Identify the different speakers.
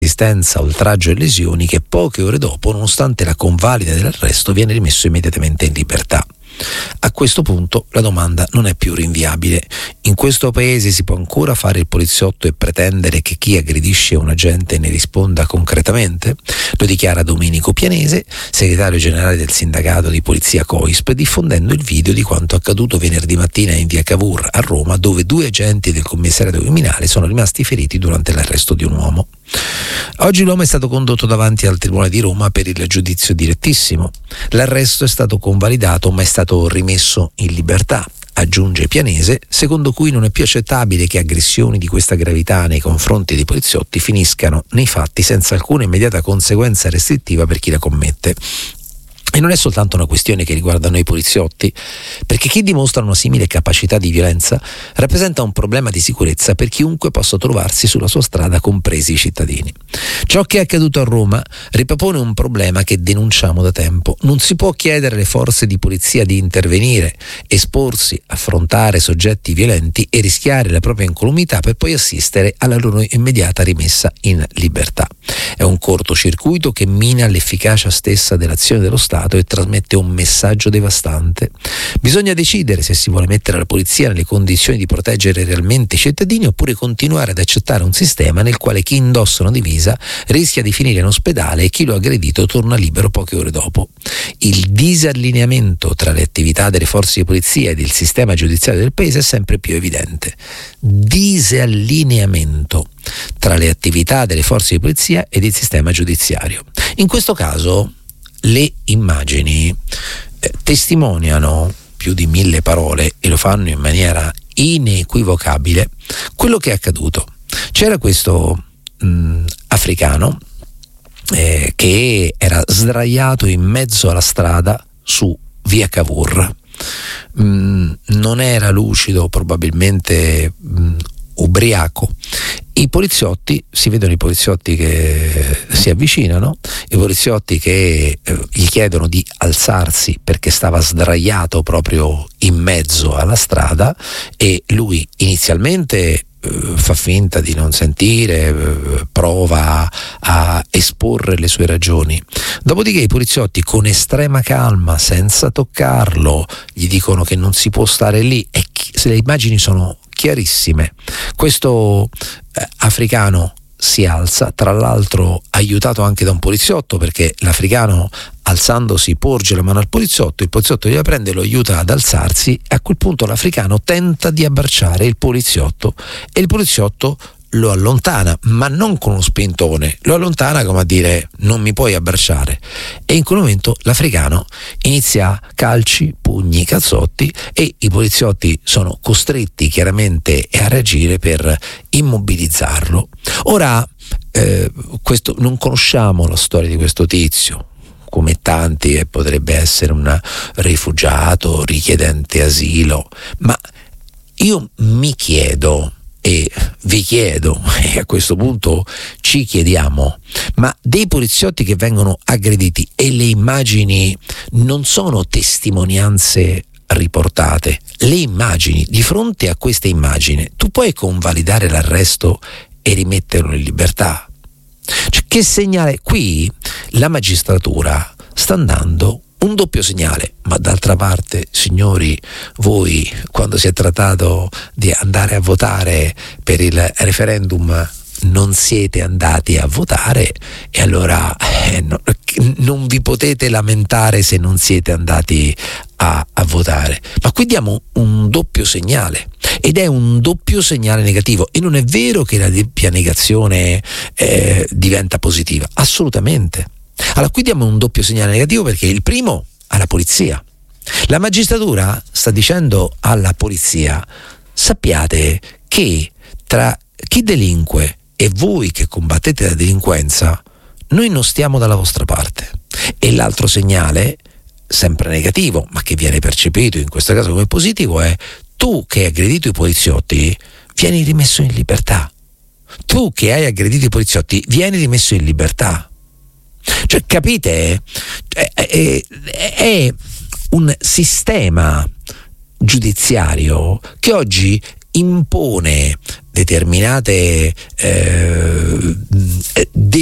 Speaker 1: resistenza, oltraggio e lesioni che poche ore dopo, nonostante la convalida dell'arresto, viene rimesso immediatamente in libertà. A questo punto la domanda non è più rinviabile. In questo paese si può ancora fare il poliziotto e pretendere che chi aggredisce un agente ne risponda concretamente? Lo dichiara Domenico Pianese, segretario generale del sindacato di polizia COISP, diffondendo il video di quanto accaduto venerdì mattina in via Cavour a Roma, dove 2 agenti del commissariato criminale sono rimasti feriti durante l'arresto di un uomo. Oggi l'uomo è stato condotto davanti al Tribunale di Roma per il giudizio direttissimo. L'arresto è stato convalidato, ma è stato rimesso in libertà, aggiunge Pianese, secondo cui non è più accettabile che aggressioni di questa gravità nei confronti dei poliziotti finiscano nei fatti senza alcuna immediata conseguenza restrittiva per chi la commette. E non è soltanto una questione che riguarda noi poliziotti, perché chi dimostra una simile capacità di violenza rappresenta un problema di sicurezza per chiunque possa trovarsi sulla sua strada, compresi i cittadini. Ciò che è accaduto a Roma ripropone un problema che denunciamo da tempo. Non si può chiedere alle forze di polizia di intervenire, esporsi, affrontare soggetti violenti e rischiare la propria incolumità per poi assistere alla loro immediata rimessa in libertà. È un cortocircuito che mina l'efficacia stessa dell'azione dello Stato e trasmette un messaggio devastante. Bisogna decidere se si vuole mettere la polizia nelle condizioni di proteggere realmente i cittadini oppure continuare ad accettare un sistema nel quale chi indossa una divisa rischia di finire in ospedale e chi lo ha aggredito torna libero poche ore dopo. Il disallineamento tra le attività delle forze di polizia e del sistema giudiziario del paese è sempre più evidente. Disallineamento tra le attività delle forze di polizia e del sistema giudiziario. In questo caso le immagini testimoniano più di 1000 parole e lo fanno in maniera inequivocabile quello che è accaduto. C'era questo africano che era sdraiato in mezzo alla strada su via Cavour. Non era lucido, probabilmente ubriaco. Si vedono i poliziotti che si avvicinano, i poliziotti che gli chiedono di alzarsi perché stava sdraiato proprio in mezzo alla strada e lui inizialmente fa finta di non sentire, prova a esporre le sue ragioni. Dopodiché i poliziotti con estrema calma, senza toccarlo, gli dicono che non si può stare lì e le immagini sono chiarissime. Questo africano si alza, tra l'altro aiutato anche da un poliziotto, perché l'africano alzandosi porge la mano al poliziotto, il poliziotto gliela prende, lo aiuta ad alzarsi e a quel punto l'africano tenta di abbracciare il poliziotto e il poliziotto lo allontana, ma non con uno spintone, lo allontana come a dire non mi puoi abbracciare, e in quel momento l'africano inizia calci, pugni, cazzotti e i poliziotti sono costretti chiaramente a reagire per immobilizzarlo. Ora non conosciamo la storia di questo tizio, come tanti potrebbe essere un rifugiato, richiedente asilo, ma io mi chiedo e vi chiedo, e a questo punto ci chiediamo, ma dei poliziotti che vengono aggrediti e le immagini non sono testimonianze riportate, le immagini, di fronte a queste immagini tu puoi convalidare l'arresto e rimetterlo in libertà? Cioè, che segnale? Qui la magistratura sta dando un doppio segnale, ma d'altra parte, signori, voi quando si è trattato di andare a votare per il referendum non siete andati a votare e allora non vi potete lamentare se non siete andati a votare. Ma qui diamo un doppio segnale ed è un doppio segnale negativo, e non è vero che la doppia negazione diventa positiva, assolutamente. Allora qui diamo un doppio segnale negativo perché il primo alla polizia. La magistratura sta dicendo alla polizia: sappiate che tra chi delinque e voi che combattete la delinquenza noi non stiamo dalla vostra parte. E l'altro segnale, sempre negativo ma che viene percepito in questo caso come positivo, è: tu che hai aggredito i poliziotti vieni rimesso in libertà. Tu che hai aggredito i poliziotti vieni rimesso in libertà. Cioè, capite? È un sistema giudiziario che oggi impone determinate